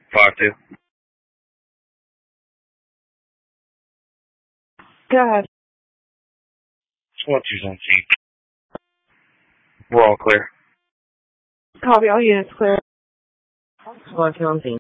5-2. Go ahead. 22's on scene. We're all clear. Copy, all units clear. 22 on scene.